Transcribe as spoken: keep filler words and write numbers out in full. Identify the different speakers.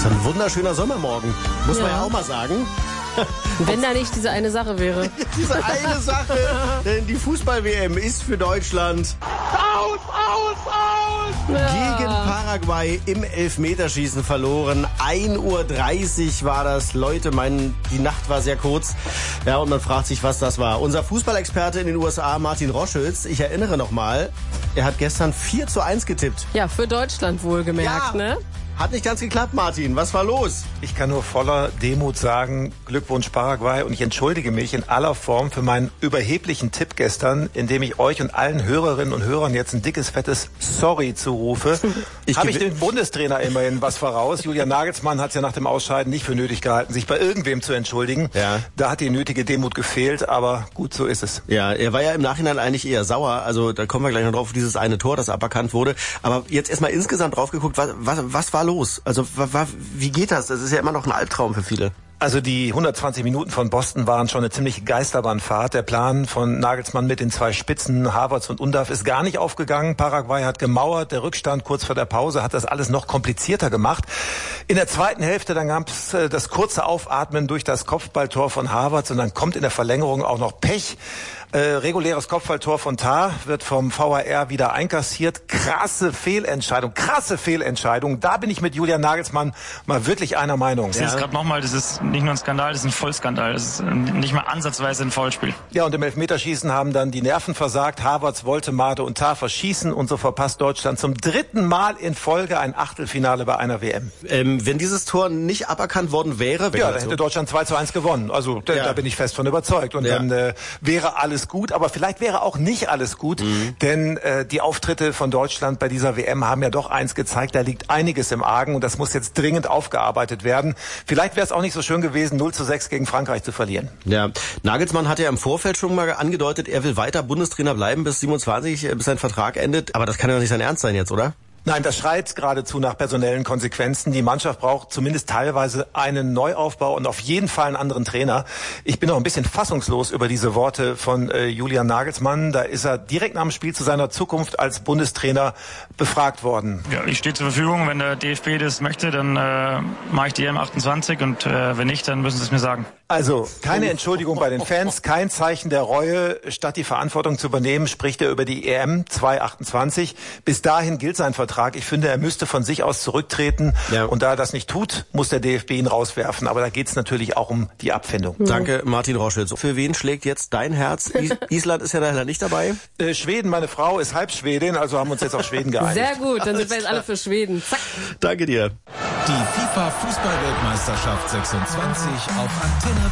Speaker 1: ist ein wunderschöner Sommermorgen, muss ja. man ja auch mal sagen.
Speaker 2: Wenn da nicht diese eine Sache wäre.
Speaker 1: Diese eine Sache, denn die Fußball-W M ist für Deutschland
Speaker 3: aus, aus, aus!
Speaker 1: Ja. Gegen Paraguay im Elfmeterschießen verloren. ein Uhr dreißig war das. Leute meinen, die Nacht war sehr kurz. Ja, und man fragt sich, was das war. Unser Fußballexperte in den U S A, Martin Roschütz, ich erinnere nochmal, er hat gestern vier zu eins getippt.
Speaker 2: Ja, für Deutschland wohlgemerkt,
Speaker 1: ja.
Speaker 2: ne?
Speaker 1: Hat nicht ganz geklappt, Martin. Was war los?
Speaker 4: Ich kann nur voller Demut sagen, Glückwunsch Paraguay, und ich entschuldige mich in aller Form für meinen überheblichen Tipp gestern, indem ich euch und allen Hörerinnen und Hörern jetzt ein dickes, fettes Sorry zurufe. Habe ich dem Bundestrainer immerhin was voraus. Julian Nagelsmann hat es ja nach dem Ausscheiden nicht für nötig gehalten, sich bei irgendwem zu entschuldigen. Ja. Da hat die nötige Demut gefehlt, aber gut, so ist es.
Speaker 1: Ja, er war ja im Nachhinein eigentlich eher sauer. Also da kommen wir gleich noch drauf, dieses eine Tor, das aberkannt wurde. Aber jetzt erstmal insgesamt drauf geguckt, was, was, was war los? Also wie geht das? Das ist ja immer noch ein Albtraum für viele.
Speaker 4: Also die hundertzwanzig Minuten von Boston waren schon eine ziemliche Geisterbahnfahrt. Der Plan von Nagelsmann mit den zwei Spitzen, Havertz und Undav, ist gar nicht aufgegangen. Paraguay hat gemauert, der Rückstand kurz vor der Pause hat das alles noch komplizierter gemacht. In der zweiten Hälfte, dann gab es das kurze Aufatmen durch das Kopfballtor von Havertz und dann kommt in der Verlängerung auch noch Pech. Äh, reguläres Kopfballtor von Tah wird vom V A R wieder einkassiert. Krasse Fehlentscheidung, krasse Fehlentscheidung. Da bin ich mit Julian Nagelsmann mal wirklich einer Meinung.
Speaker 5: Ich sehe es gerade nochmal, das ist nicht nur ein Skandal, das ist ein Vollskandal. Das ist nicht mal ansatzweise ein Foulspiel.
Speaker 4: Ja, und im Elfmeterschießen haben dann die Nerven versagt. Havertz wollte Made und Tah verschießen und so verpasst Deutschland zum dritten Mal in Folge ein Achtelfinale bei einer W M.
Speaker 1: Ähm, wenn dieses Tor nicht aberkannt worden wäre...
Speaker 4: Ja, dann hätte Deutschland zwei zu eins gewonnen. Also da, ja. da bin ich fest von überzeugt. Und ja. dann äh, wäre alles gut, aber vielleicht wäre auch nicht alles gut, mhm. denn äh, die Auftritte von Deutschland bei dieser W M haben ja doch eins gezeigt, da liegt einiges im Argen und das muss jetzt dringend aufgearbeitet werden. Vielleicht wäre es auch nicht so schön gewesen, null zu sechs gegen Frankreich zu verlieren.
Speaker 1: Ja, Nagelsmann hat ja im Vorfeld schon mal angedeutet, er will weiter Bundestrainer bleiben bis siebenundzwanzig, bis sein Vertrag endet, aber das kann ja doch nicht sein Ernst sein jetzt, oder?
Speaker 4: Nein, das schreit geradezu nach personellen Konsequenzen. Die Mannschaft braucht zumindest teilweise einen Neuaufbau und auf jeden Fall einen anderen Trainer. Ich bin auch ein bisschen fassungslos über diese Worte von äh, Julian Nagelsmann. Da ist er direkt nach dem Spiel zu seiner Zukunft als Bundestrainer befragt worden.
Speaker 5: Ja, ich stehe zur Verfügung. Wenn der D F B das möchte, dann äh, mache ich die E M achtundzwanzig und äh, wenn nicht, dann müssen sie es mir sagen.
Speaker 4: Also keine Entschuldigung bei den Fans, kein Zeichen der Reue. Statt die Verantwortung zu übernehmen, spricht er über die E M zweitausendachtundzwanzig. Bis dahin gilt sein Vertrag. Ich finde, er müsste von sich aus zurücktreten. Ja. Und da er das nicht tut, muss der D F B ihn rauswerfen. Aber da geht es natürlich auch um die Abfindung.
Speaker 1: Mhm. Danke, Martin Roschütz. Für wen schlägt jetzt dein Herz? Is- Island ist ja leider nicht dabei.
Speaker 4: Äh, Schweden, meine Frau ist halb Schwedin, also haben wir uns jetzt auf Schweden geeinigt.
Speaker 2: Sehr gut, dann sind wir jetzt alle für Schweden. Zack.
Speaker 1: Danke dir.
Speaker 6: Die FIFA-Fußball-Weltmeisterschaft sechsundzwanzig auf Antenne